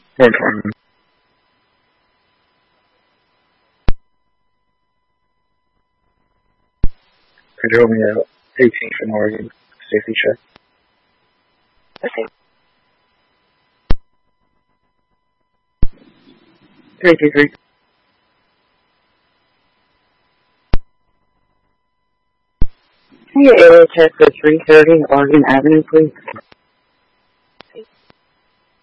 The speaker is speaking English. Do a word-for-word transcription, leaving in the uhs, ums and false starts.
Morning. Could you help me out? eighteenth in Oregon. Safety check. Okay. three two three. Can you area check for three thirty Oregon Avenue, please?